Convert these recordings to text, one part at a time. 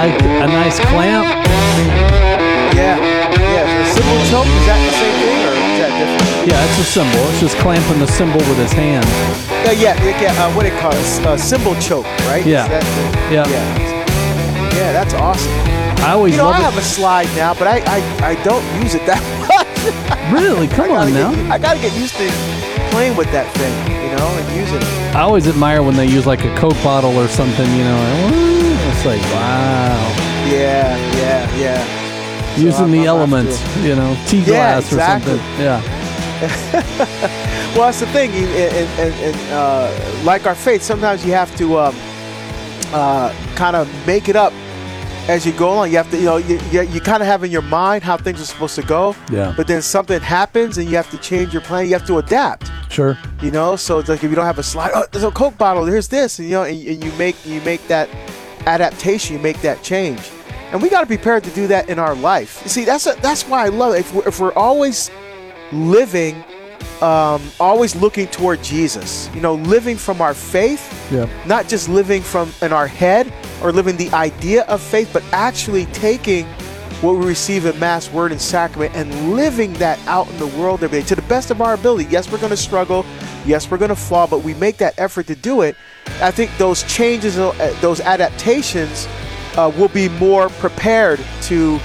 like a nice clamp. Yeah. The cymbal choke, is that the same thing or is that different? Yeah, it's a cymbal. It's just clamping the cymbal with his hand. Yeah. What do they call it? Cymbal choke, right? Yeah. Yeah. That's awesome. I always I love have a slide now, but I don't use it that much. Really? Come on now. I gotta get used to playing with that thing, and using it. I always admire when they use like a Coke bottle or something, It's like, wow. Yeah. Using the elements, tea glass exactly. or something. Yeah. Well, that's the thing. And like our faith, sometimes you have to kind of make it up as you go along. You have to, you kind of have in your mind how things are supposed to go. Yeah. But then something happens and you have to change your plan. You have to adapt. Sure. So it's like if you don't have a slide, there's a Coke bottle. Here's this, and you make that adaptation. You make that change. And we got to be prepared to do that in our life. You see, that's why I love it. If we're always living, always looking toward Jesus, living from our faith, not just living from in our head or living the idea of faith, but actually taking what we receive in Mass, Word, and Sacrament and living that out in the world every day to the best of our ability. Yes, we're going to struggle. Yes, we're going to fall, but we make that effort to do it. I think those changes, those adaptations, we'll be more prepared to,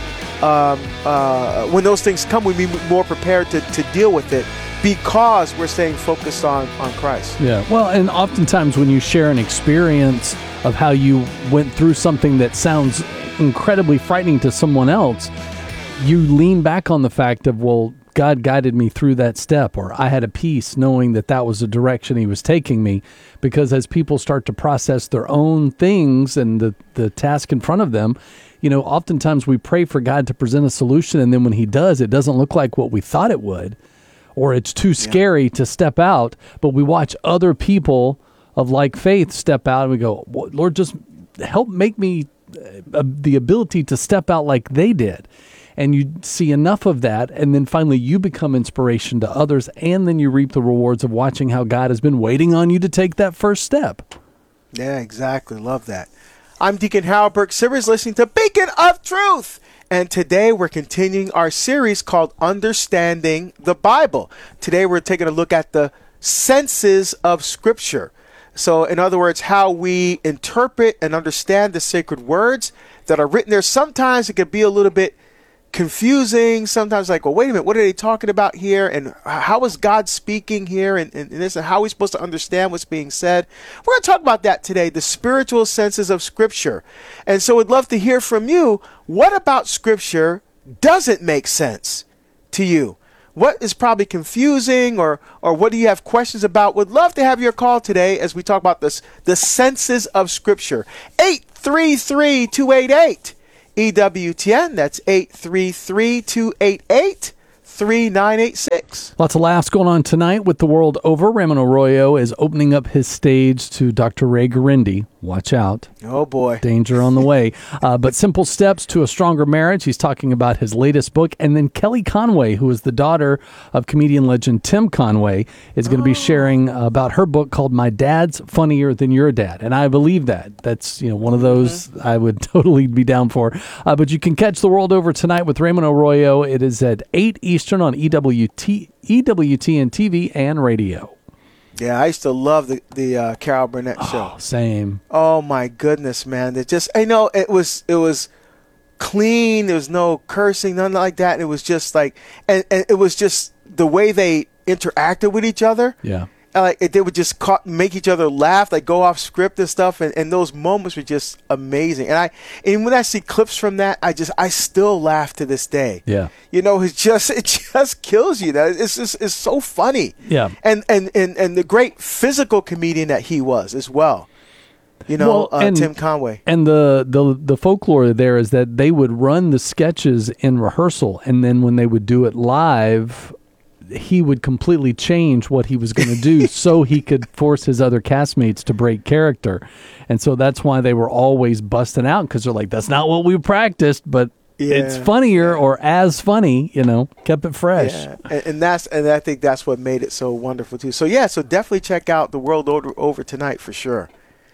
when those things come, we'll be more prepared to deal with it because we're staying focused on Christ. Yeah. Well, and oftentimes when you share an experience of how you went through something that sounds incredibly frightening to someone else, you lean back on the fact of, well, God guided me through that step, or I had a peace knowing that was the direction he was taking me. Because as people start to process their own things and the task in front of them, oftentimes we pray for God to present a solution, and then when he does, it doesn't look like what we thought it would, or it's too scary to step out. But we watch other people of like faith step out, and we go, Lord, just help make me the ability to step out like they did. And you see enough of that, and then finally you become inspiration to others, and then you reap the rewards of watching how God has been waiting on you to take that first step. Yeah, exactly. Love that. I'm Deacon Harold Burke Sivers, listening to Beacon of Truth. And today we're continuing our series called Understanding the Bible. Today we're taking a look at the senses of Scripture. So, in other words, how we interpret and understand the sacred words that are written there. Sometimes it can be a little bit confusing, sometimes like, well, wait a minute, what are they talking about here? And how is God speaking here? And this, and how are we supposed to understand what's being said? We're going to talk about that today, the spiritual senses of Scripture. And so we'd love to hear from you. What about Scripture doesn't make sense to you? What is probably confusing, or what do you have questions about? Would love to have your call today as we talk about this, the senses of Scripture. 833-288. EWTN, that's 833-288-3986. Lots of laughs going on tonight with the world over. Raymond Arroyo is opening up his stage to Dr. Ray Guarendi. Watch out. Oh, boy. Danger on the way. But Simple Steps to a Stronger Marriage. He's talking about his latest book. And then Kelly Conway, who is the daughter of comedian legend Tim Conway, is going to be sharing about her book called My Dad's Funnier Than Your Dad. And I believe that. That's one of those I would totally be down for. But you can catch the world over tonight with Raymond Arroyo. It is at 8 Eastern on EWTN TV and radio. Yeah, I used to love the Carol Burnett show. Same. Oh my goodness, man! It just, I know it was clean. There was no cursing, nothing like that. And it was just like, and it was just the way they interacted with each other. Yeah. Like they would just make each other laugh, like go off script and stuff, and those moments were just amazing. And when I see clips from that, I still laugh to this day. Yeah, it just kills you. That it's so funny. Yeah, and the great physical comedian that he was as well. Tim Conway. And the folklore there is that they would run the sketches in rehearsal, and then when they would do it live, he would completely change what he was going to do so he could force his other castmates to break character. And so that's why they were always busting out, because they're like, that's not what we practiced, but it's funnier or as funny, kept it fresh. Yeah. And I think that's what made it so wonderful too. So so definitely check out the world over tonight for sure.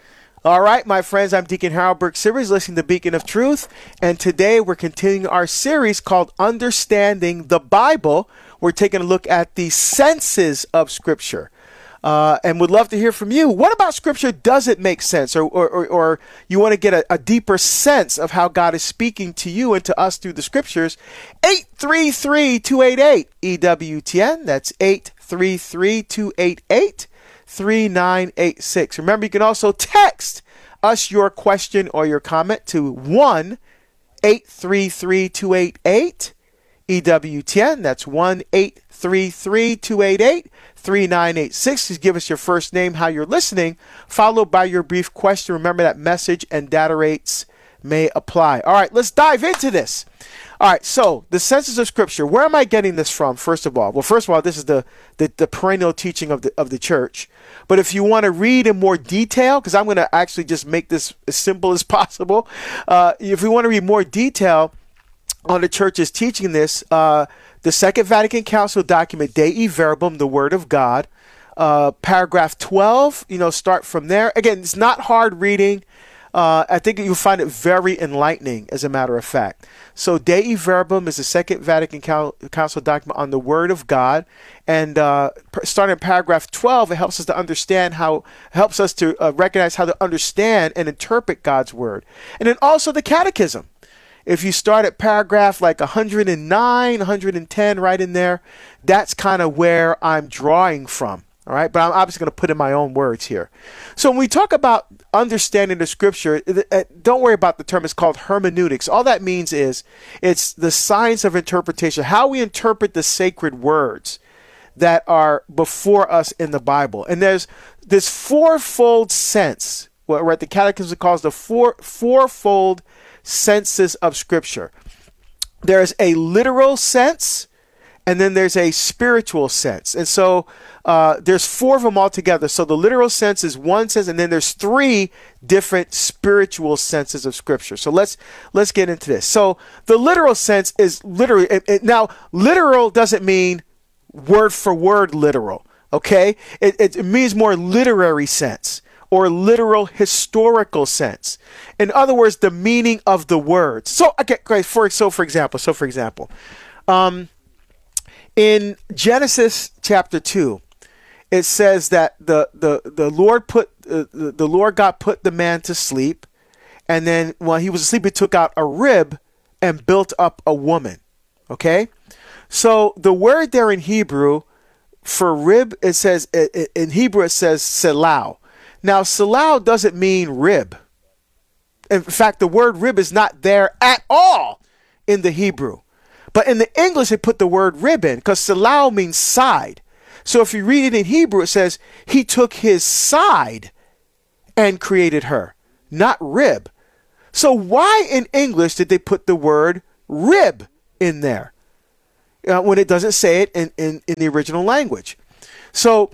All right, my friends, I'm Deacon Harold Burke Sivers, listening to Beacon of Truth, and today we're continuing our series called Understanding the Bible. We're taking a look at the senses of Scripture, and would love to hear from you. What about Scripture doesn't make sense, or you want to get a deeper sense of how God is speaking to you and to us through the Scriptures? 833-288 EWTN. That's 833-288-3986. Remember, you can also text us your question or your comment to 1-833-288 EWTN. That's 1-833-288-3986. Just give us your first name, how you're listening, followed by your brief question. Remember that message and data rates may apply. All right, let's dive into this. All right, so the senses of Scripture. Where am I getting this from, first of all? Well, first of all, this is the perennial teaching of the church. But if you want to read in more detail, because I'm going to actually just make this as simple as possible. If we want to read more detail on the church's teaching this, the Second Vatican Council document Dei Verbum, the Word of God, paragraph 12, start from there. Again, it's not hard reading. I think you'll find it very enlightening, as a matter of fact. So Dei Verbum is the Second Vatican Council document on the Word of God. And starting in paragraph 12, it helps us to understand helps us to recognize how to understand and interpret God's Word. And then also the Catechism. If you start at paragraph like 109, 110, right in there, that's kind of where I'm drawing from. All right, but I'm obviously going to put in my own words here. So when we talk about understanding the Scripture, don't worry about the term. It's called hermeneutics. All that means is it's the science of interpretation, how we interpret the sacred words that are before us in the Bible. And there's this fourfold sense, what the Catechism calls the fourfold senses of Scripture. There's a literal sense, and then there's a spiritual sense. And so there's four of them all together. So the literal sense is one sense, and then there's three different spiritual senses of Scripture. So let's get into this. So the literal sense is literally, now literal doesn't mean word for word literal, okay? It means more literary sense or literal historical sense. In other words, the meaning of the words. So, okay, great. For example, in Genesis chapter 2, it says that the Lord God put the man to sleep, and then while he was asleep, he took out a rib and built up a woman. Okay, so the word there in Hebrew for rib, it says in Hebrew it says selau. Now selau doesn't mean rib. In fact, the word rib is not there at all in the Hebrew. But in the English, they put the word rib in because selau means side. So if you read it in Hebrew, it says he took his side and created her, not rib. So why in English did they put the word rib in there when it doesn't say it in the original language? So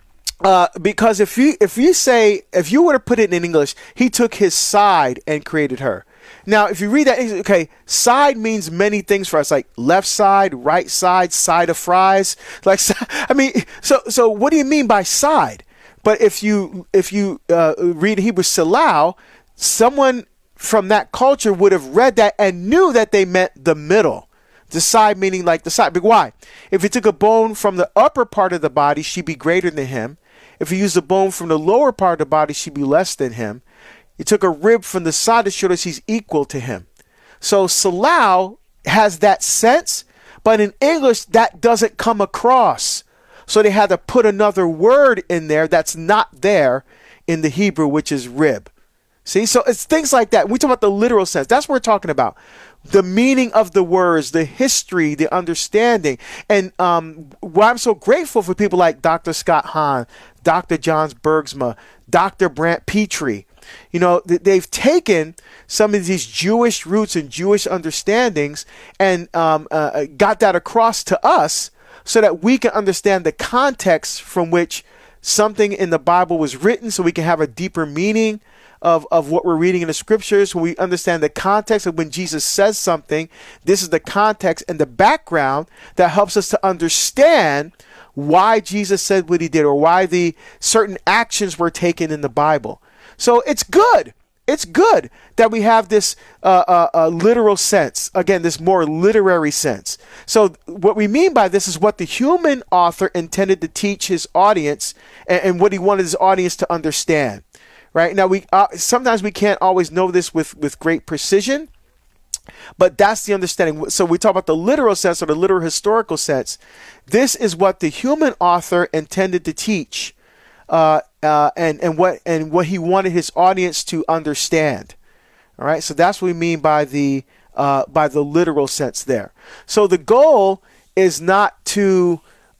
because if you were to put it in English, he took his side and created her. Now, if you read that, okay, side means many things for us, like left side, right side, side of fries. Like, I mean, so what do you mean by side? But if you read Hebrew selau, someone from that culture would have read that and knew that they meant the middle. The side meaning like the side. But why? If you took a bone from the upper part of the body, she'd be greater than him. If you used a bone from the lower part of the body, she'd be less than him. He took a rib from the side to show us he's equal to him. So selau has that sense, but in English that doesn't come across. So they had to put another word in there that's not there in the Hebrew, which is rib. See, so it's things like that. We talk about the literal sense. That's what we're talking about. The meaning of the words, the history, the understanding. And why I'm so grateful for people like Dr. Scott Hahn, Dr. Johns Bergsma, Dr. Brant Petrie. You know, they've taken some of these Jewish roots and Jewish understandings and got that across to us so that we can understand the context from which something in the Bible was written, so we can have a deeper meaning of what we're reading in the Scriptures. When we understand the context of when Jesus says something, this is the context and the background that helps us to understand why Jesus said what he did or why the certain actions were taken in the Bible. So it's good. It's good that we have this literal sense. Again, this more literary sense. So what we mean by this is what the human author intended to teach his audience and what he wanted his audience to understand. Right? Now, sometimes we can't always know this with great precision, but that's the understanding. So we talk about the literal sense or the literal historical sense. This is what the human author intended to teach. And what he wanted his audience to understand. All right, so that's what we mean by the literal sense there. So the goal is not to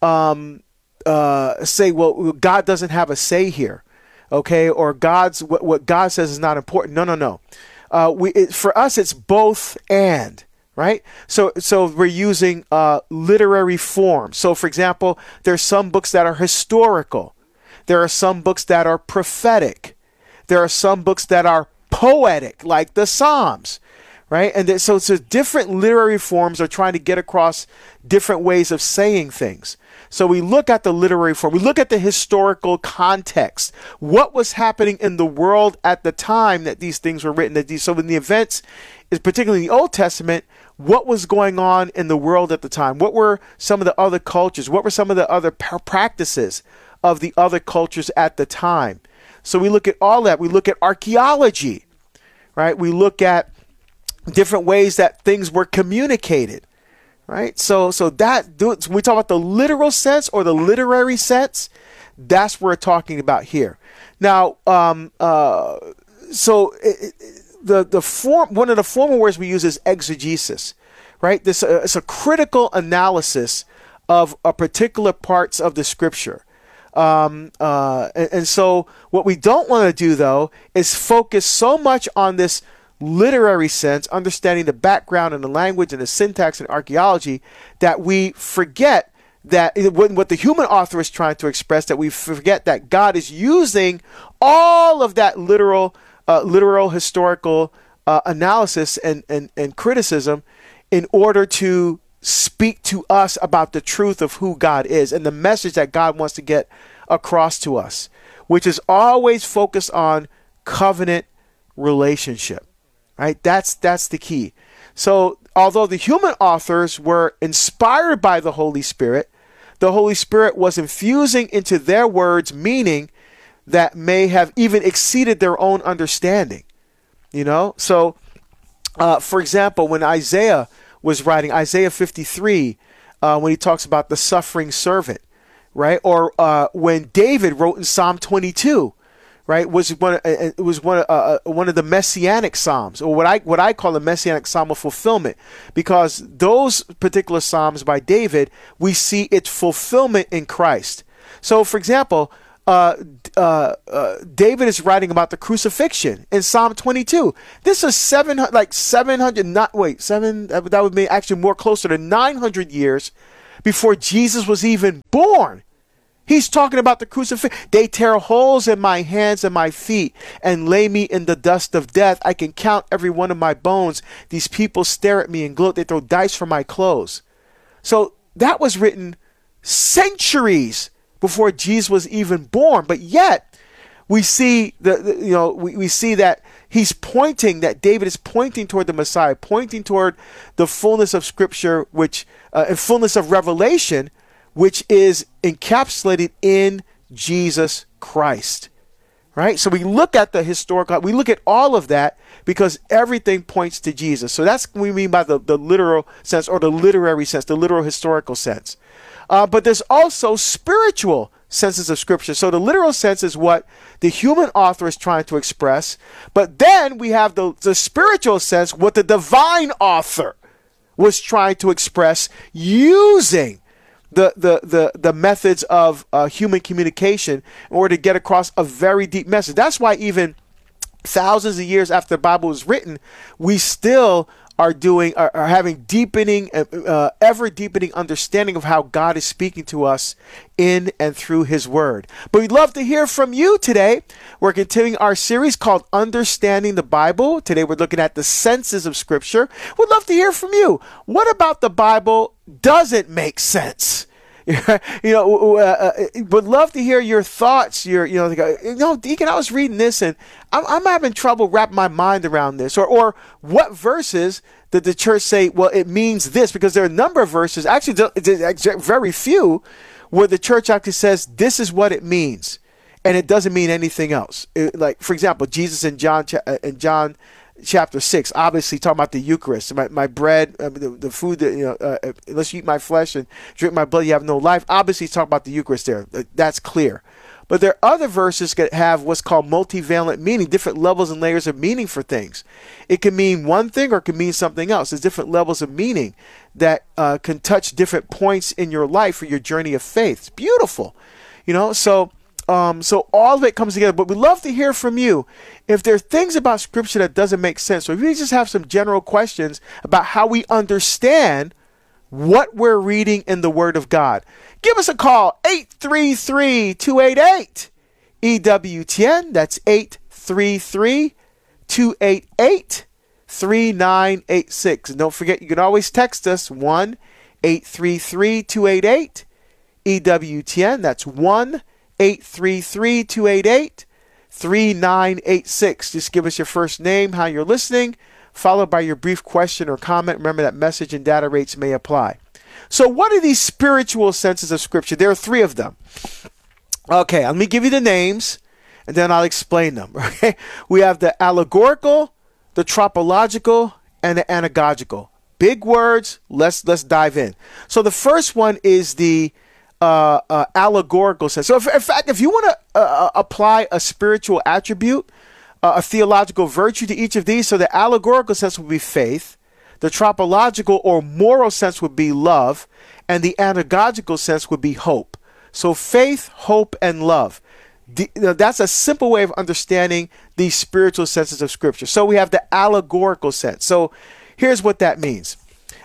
say, well, God doesn't have a say here, okay, or what God says is not important. No. For us, it's both and. Right? So we're using literary form. So, for example, there's some books that are historical. There are some books that are prophetic. There are some books that are poetic, like the Psalms, right? And so different literary forms are trying to get across different ways of saying things. So we look at the literary form. We look at the historical context. What was happening in the world at the time that these things were written? So in the events, particularly in the Old Testament, what was going on in the world at the time? What were some of the other cultures? What were some of the other practices of the other cultures at the time? So we look at all that. We look at archaeology, right? We look at different ways that things were communicated, right? So when we talk about the literal sense or the literary sense, that's what we're talking about here. Now, the form, one of the formal words we use is exegesis, right? This it's a critical analysis of a particular parts of the scripture. And so what we don't want to do, though, is focus so much on this literary sense, understanding the background and the language and the syntax and archaeology, that we forget that what the human author is trying to express, that we forget that God is using all of that literal historical analysis and criticism in order to speak to us about the truth of who God is and the message that God wants to get across to us, which is always focused on covenant relationship, right? That's the key. So although the human authors were inspired by the Holy Spirit was infusing into their words meaning that may have even exceeded their own understanding, So, for example, when Isaiah was writing Isaiah 53, when he talks about the suffering servant, right? Or when David wrote in Psalm 22, right? It was one of the messianic psalms, or what I call the messianic psalm of fulfillment, because those particular psalms by David, we see its fulfillment in Christ. So, for example, David is writing about the crucifixion in Psalm 22. This is 700, that would be actually more closer to 900 years before Jesus was even born. He's talking about the crucifixion. They tear holes in my hands and my feet and lay me in the dust of death. I can count every one of my bones. These people stare at me and gloat. They throw dice for my clothes. So that was written centuries before Jesus was even born, but yet we see we see that David is pointing toward the Messiah, pointing toward the fullness of Scripture, which and fullness of revelation, which is encapsulated in Jesus Christ. Right? So we look at the historical, we look at all of that because everything points to Jesus. So that's what we mean by the literal sense or the literary sense, the literal historical sense. But there's also spiritual senses of Scripture. So the literal sense is what the human author is trying to express. But then we have the spiritual sense, what the divine author was trying to express using the methods of human communication in order to get across a very deep message. That's why even thousands of years after the Bible was written, we still are having ever deepening understanding of how God is speaking to us in and through His Word. But we'd love to hear from you today. We're continuing our series called Understanding the Bible. Today we're looking at the senses of Scripture. We'd love to hear from you. What about the Bible doesn't make sense? Would love to hear your thoughts. Deacon, I was reading this and I'm having trouble wrapping my mind around this. Or what verses did the church say, well, it means this? Because there are a number of verses, actually very few, where the church actually says this is what it means. And it doesn't mean anything else. Like, for example, Jesus in John chapter 6, obviously talking about the Eucharist, my bread, the food that, unless you eat my flesh and drink my blood, you have no life. Obviously, he's talking about the Eucharist there. That's clear. But there are other verses that have what's called multivalent meaning, different levels and layers of meaning for things. It can mean one thing or it can mean something else. There's different levels of meaning that can touch different points in your life or your journey of faith. It's beautiful, So all of it comes together, but we'd love to hear from you. If there are things about Scripture that doesn't make sense, or if you just have some general questions about how we understand what we're reading in the Word of God, give us a call, 833-288-EWTN. That's 833-288-3986. And don't forget, you can always text us, 1-833-288-EWTN. That's 1-833-288-3986. Just give us your first name, how you're listening, followed by your brief question or comment. Remember that message and data rates may apply. So what are these spiritual senses of Scripture? There are three of them. Okay, let me give you the names, and then I'll explain them. Okay, we have the allegorical, the tropological, and the anagogical. Big words. Let's dive in. So the first one is the allegorical sense. So in fact, if you want to apply a spiritual attribute, a theological virtue to each of these, so the allegorical sense would be faith, the tropological or moral sense would be love, and the anagogical sense would be hope. So faith, hope, and love. That's a simple way of understanding these spiritual senses of Scripture. So we have the allegorical sense. So here's what that means.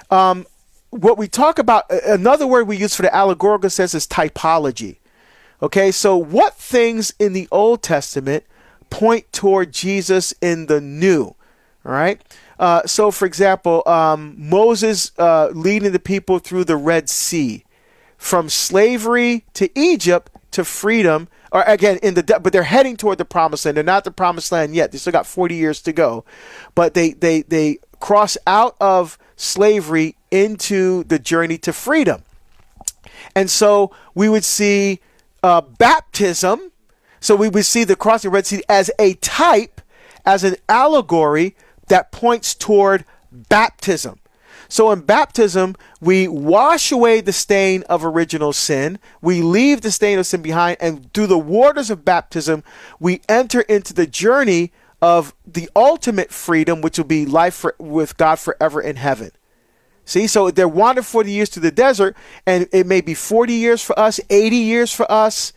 What we talk about, another word we use for the allegorical sense is typology. Okay, so what things in the Old Testament point toward Jesus in the New? All right. So, for example, Moses leading the people through the Red Sea, from slavery to Egypt to freedom, or again but they're heading toward the Promised Land. They're not the Promised Land yet. They still got 40 years to go, but they cross out of slavery into the journey to freedom. And so we would see baptism. So we would see the crossing of the Red Sea as a type, as an allegory that points toward baptism. So in baptism, we wash away the stain of original sin. We leave the stain of sin behind, and through the waters of baptism, we enter into the journey of the ultimate freedom, which will be life with God forever in heaven. See, so they're wandering 40 years through the desert, and it may be 40 years for us, 80 years for us,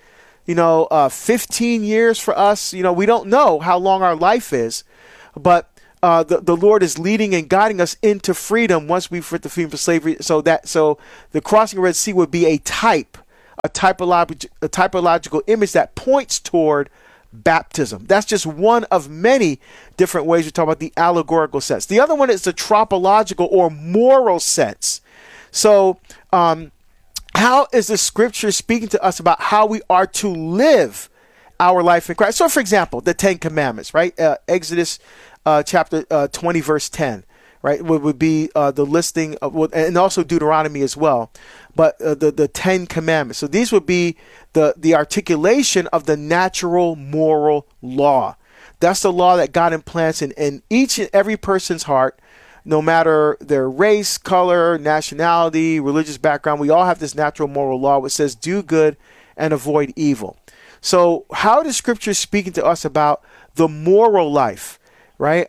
15 years for us. We don't know how long our life is, but the Lord is leading and guiding us into freedom once we've freed the freedom from slavery. So the crossing of the Red Sea would be a typological image that points toward baptism. That's just one of many different ways we talk about the allegorical sense. The other one is the tropological or moral sense. So how is the Scripture speaking to us about how we are to live our life in Christ? So, for example, the Ten Commandments, right? Exodus chapter 20, verse 10, right? Would be the listing of, and also Deuteronomy as well, but the Ten Commandments. So these would be the articulation of the natural moral law. That's the law that God implants in each and every person's heart, no matter their race, color, nationality, religious background. We all have this natural moral law which says do good and avoid evil. So how does Scripture speaking to us about the moral life, right?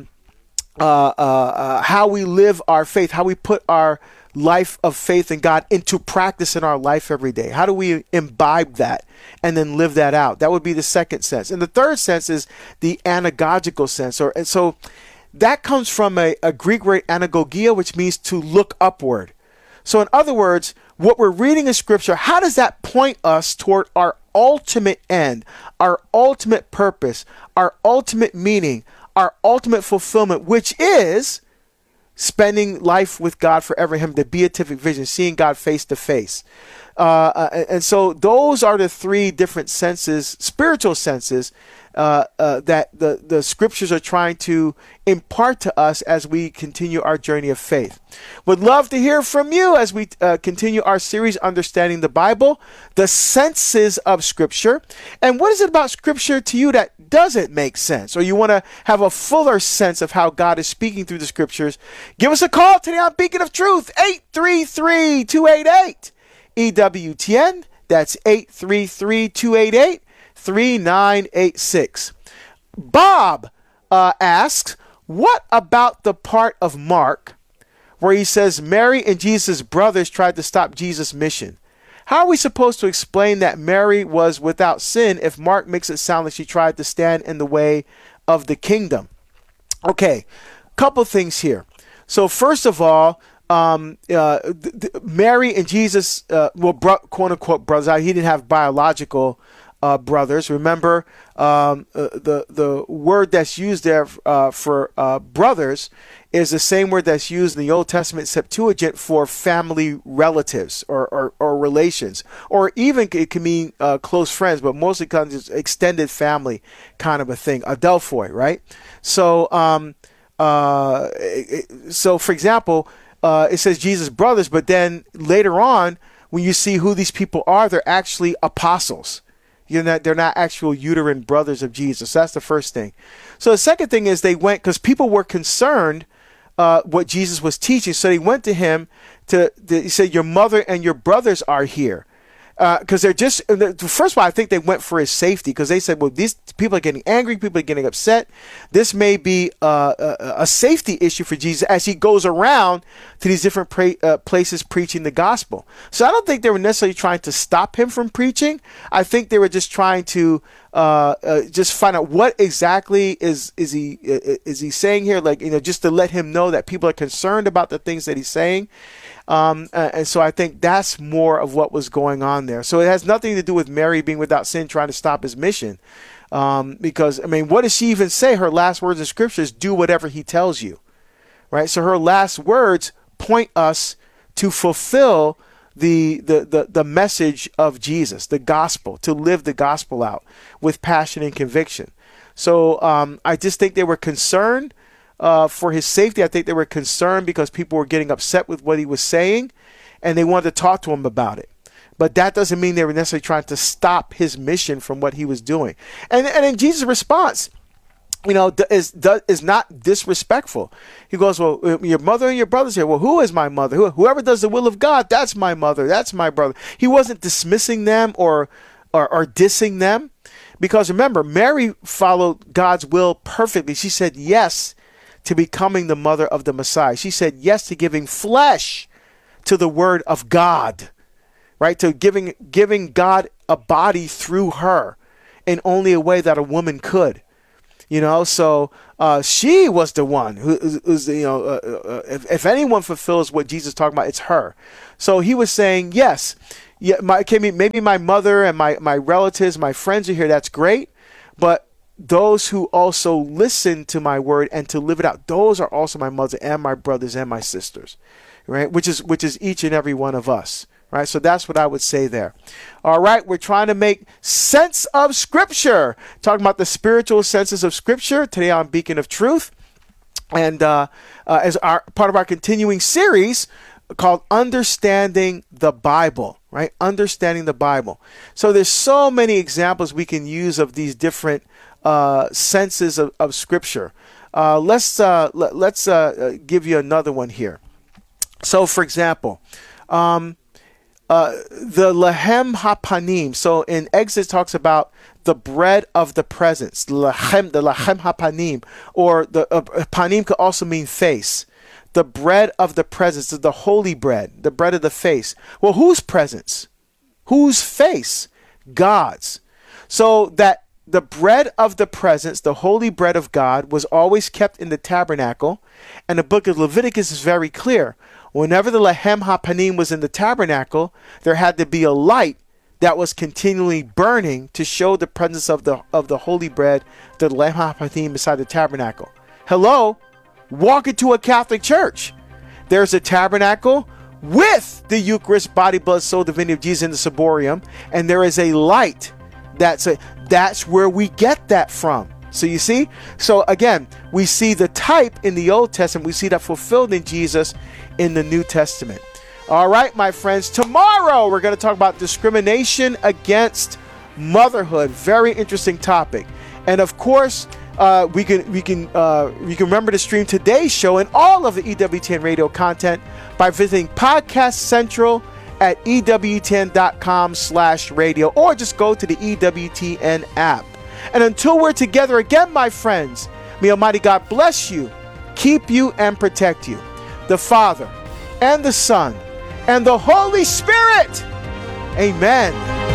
How we live our faith, how we put our life of faith in God into practice in our life every day. How do we imbibe that and then live that out? That would be the second sense. And the third sense is the anagogical sense. And so that comes from a Greek word anagogia, which means to look upward. So in other words, what we're reading in Scripture, how does that point us toward our ultimate end, our ultimate purpose, our ultimate meaning, our ultimate fulfillment, which is spending life with God forever in Him, the beatific vision, seeing God face to face. And so those are the three different senses, spiritual senses, that the scriptures are trying to impart to us as we continue our journey of faith. Would love to hear from you as we continue our series, Understanding the Bible, the senses of Scripture. And what is it about Scripture to you that doesn't make sense? Or you want to have a fuller sense of how God is speaking through the Scriptures? Give us a call today on Beacon of Truth, 833-288-EWTN. That's 833-288-3986. Bob asks, what about the part of Mark where he says Mary and Jesus' brothers tried to stop Jesus' mission? How are we supposed to explain that Mary was without sin if Mark makes it sound like she tried to stand in the way of the kingdom? Okay, couple things here. So first of all, Mary and Jesus, quote unquote brothers. He didn't have biological brothers. Remember, the word that's used there for brothers is the same word that's used in the Old Testament Septuagint for family relatives or relations, or even it can mean close friends, but mostly kind of extended family kind of a thing. Adelphoi, right? So, so for example, it says Jesus' brothers, but then later on, when you see who these people are, they're actually apostles. They're not actual uterine brothers of Jesus. That's the first thing. So the second thing is they went because people were concerned what Jesus was teaching. So they went to him he said, your mother and your brothers are here. Because they're just, first of all, I think they went for his safety because they said, well, these people are getting angry, people are getting upset. This may be a safety issue for Jesus as he goes around to these different places preaching the gospel. So I don't think they were necessarily trying to stop him from preaching. I think they were just trying to just find out what exactly is he saying here, like, just to let him know that people are concerned about the things that he's saying. And so I think that's more of what was going on there. So it has nothing to do with Mary being without sin, trying to stop his mission. Because, what does she even say? Her last words in Scripture is, do whatever he tells you. Right? So her last words point us to fulfill the message of Jesus, the gospel, to live the gospel out with passion and conviction. So I just think they were concerned for his safety. I think they were concerned because people were getting upset with what he was saying, and they wanted to talk to him about it. But that doesn't mean they were necessarily trying to stop his mission from what he was doing. And in Jesus' response, is not disrespectful. He goes, well, your mother and your brothers here. Well, who is my mother? Whoever does the will of God, that's my mother. That's my brother. He wasn't dismissing them or dissing them. Because remember, Mary followed God's will perfectly. She said yes to becoming the mother of the Messiah. She said yes to giving flesh to the word of God, right? To giving God a body through her in only a way that a woman could, so she was the one who's if anyone fulfills what Jesus is talking about, it's her. So he was saying, yes, maybe my mother and my relatives, my friends are here. That's great. But those who also listen to my word and to live it out, those are also my mother and my brothers and my sisters, right? Which is each and every one of us, right? So that's what I would say there. All right, we're trying to make sense of Scripture, talking about the spiritual senses of Scripture today on Beacon of Truth, and as part of our continuing series called Understanding the Bible, right? Understanding the Bible. So there's so many examples we can use of these different senses of Scripture. Let's give you another one here. So, for example, the Lahem HaPanim. So in Exodus talks about the bread of the presence, the Lahem HaPanim, or the Panim could also mean face. The bread of the presence is the holy bread, the bread of the face. Well, whose presence? Whose face? God's. So that the bread of the presence, the holy bread of God, was always kept in the tabernacle. And the book of Leviticus is very clear. Whenever the Lahem HaPanim was in the tabernacle, there had to be a light that was continually burning to show the presence of the holy bread, the Lahem HaPanim beside the tabernacle. Hello? Walk into a Catholic church. There's a tabernacle with the Eucharist, body, blood, soul, divinity of Jesus in the ciborium, and there is a light. That's where we get that from. So you see? So again, we see the type in the Old Testament. We see that fulfilled in Jesus in the New Testament. All right, my friends. Tomorrow we're going to talk about discrimination against motherhood. Very interesting topic. And of course, you can remember to stream today's show and all of the EWTN radio content by visiting Podcast Central at EWTN.com/radio, or just go to the EWTN app. And until we're together again, my friends, may Almighty God bless you, keep you, and protect you. The Father, and the Son, and the Holy Spirit. Amen.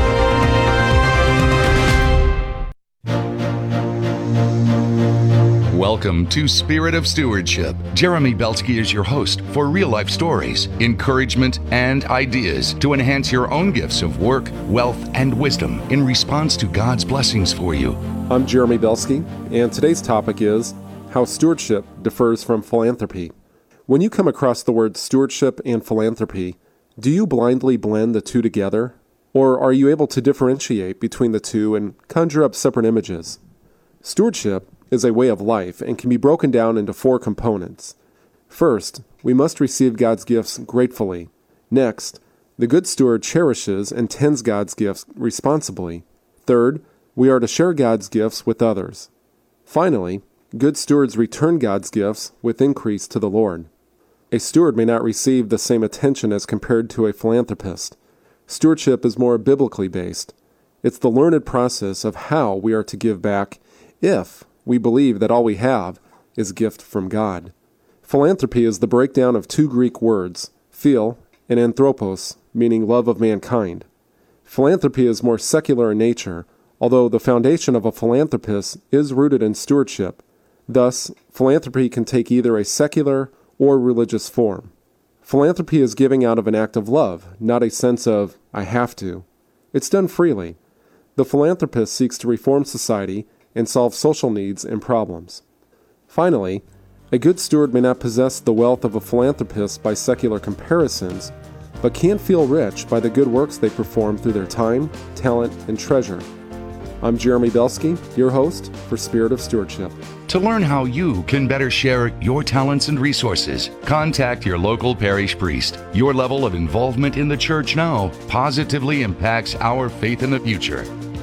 Welcome to Spirit of Stewardship. Jeremy Belsky is your host for real-life stories, encouragement, and ideas to enhance your own gifts of work, wealth, and wisdom in response to God's blessings for you. I'm Jeremy Belsky, and today's topic is how stewardship differs from philanthropy. When you come across the words stewardship and philanthropy, do you blindly blend the two together? Or are you able to differentiate between the two and conjure up separate images? Stewardship is a way of life and can be broken down into 4 components. First, we must receive God's gifts gratefully. Next, the good steward cherishes and tends God's gifts responsibly. Third, we are to share God's gifts with others. Finally, good stewards return God's gifts with increase to the Lord. A steward may not receive the same attention as compared to a philanthropist. Stewardship is more biblically based. It's the learned process of how we are to give back if we believe that all we have is a gift from God. Philanthropy is the breakdown of 2 Greek words, phil and anthropos, meaning love of mankind. Philanthropy is more secular in nature, although the foundation of a philanthropist is rooted in stewardship. Thus, philanthropy can take either a secular or religious form. Philanthropy is giving out of an act of love, not a sense of, I have to. It's done freely. The philanthropist seeks to reform society and solve social needs and problems. Finally, a good steward may not possess the wealth of a philanthropist by secular comparisons, but can feel rich by the good works they perform through their time, talent, and treasure. I'm Jeremy Belsky, your host for Spirit of Stewardship. To learn how you can better share your talents and resources, contact your local parish priest. Your level of involvement in the church now positively impacts our faith in the future.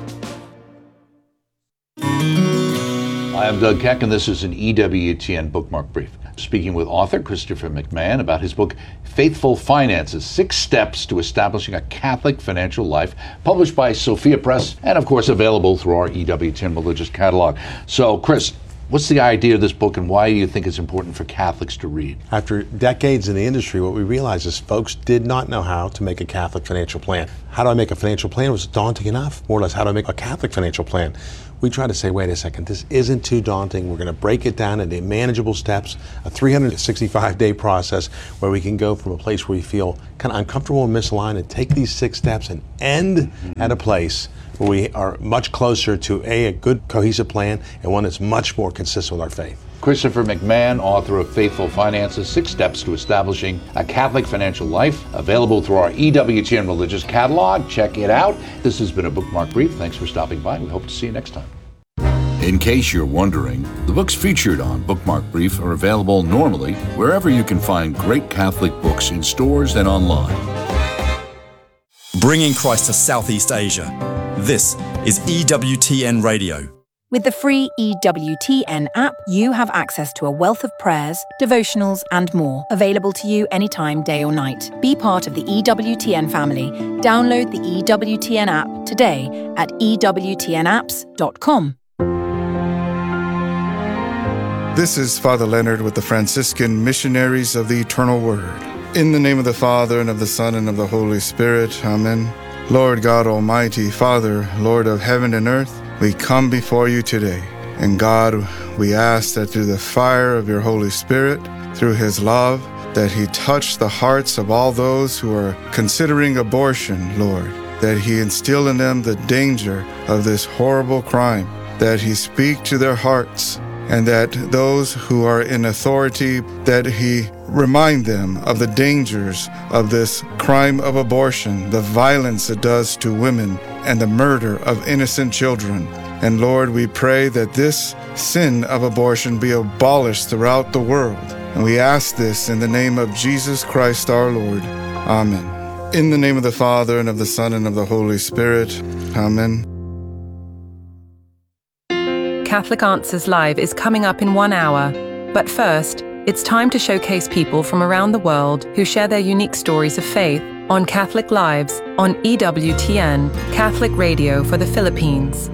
Hi, I'm Doug Keck, and this is an EWTN Bookmark Brief. Speaking with author Christopher McMahon about his book, Faithful Finances, 6 Steps to Establishing a Catholic Financial Life, published by Sophia Press, and of course available through our EWTN Religious Catalog. So, Chris, what's the idea of this book, and why do you think it's important for Catholics to read? After decades in the industry, what we realized is folks did not know how to make a Catholic financial plan. How do I make a financial plan? Was daunting enough. More or less, how do I make a Catholic financial plan? We try to say, wait a second, this isn't too daunting. We're going to break it down into manageable steps, a 365-day process where we can go from a place where we feel kind of uncomfortable and misaligned and take these 6 steps and end at a place where we are much closer to a good cohesive plan and one that's much more consistent with our faith. Christopher McMahon, author of Faithful Finances, 6 Steps to Establishing a Catholic Financial Life, available through our EWTN Religious Catalog. Check it out. This has been a Bookmark Brief. Thanks for stopping by. We hope to see you next time. In case you're wondering, the books featured on Bookmark Brief are available normally wherever you can find great Catholic books in stores and online. Bringing Christ to Southeast Asia. This is EWTN Radio. With the free EWTN app, you have access to a wealth of prayers, devotionals, and more, available to you anytime, day or night. Be part of the EWTN family. Download the EWTN app today at EWTNapps.com. This is Father Leonard with the Franciscan Missionaries of the Eternal Word. In the name of the Father, and of the Son, and of the Holy Spirit. Amen. Lord God Almighty, Father, Lord of heaven and earth, we come before you today. And God, we ask that through the fire of your Holy Spirit, through his love, that he touch the hearts of all those who are considering abortion, Lord, that he instill in them the danger of this horrible crime, that he speak to their hearts, and that those who are in authority, that he remind them of the dangers of this crime of abortion, the violence it does to women, and the murder of innocent children. And Lord, we pray that this sin of abortion be abolished throughout the world. And we ask this in the name of Jesus Christ our Lord. Amen. In the name of the Father, and of the Son, and of the Holy Spirit. Amen. Catholic Answers Live is coming up in 1 hour. But first, it's time to showcase people from around the world who share their unique stories of faith on Catholic Lives on EWTN, Catholic Radio for the Philippines.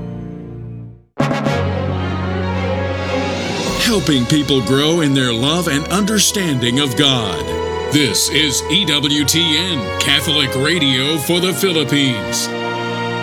Helping people grow in their love and understanding of God. This is EWTN, Catholic Radio for the Philippines.